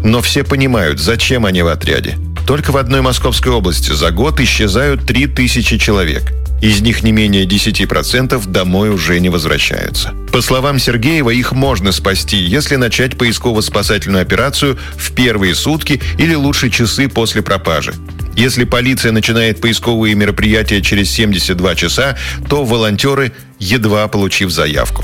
Но все понимают, зачем они в отряде. Только в одной Московской области за год исчезают 3000 человек. Из них не менее 10% домой уже не возвращаются. По словам Сергеева, их можно спасти, если начать поисково-спасательную операцию в первые сутки или лучше часы после пропажи. Если полиция начинает поисковые мероприятия через 72 часа, то волонтеры, едва получив заявку.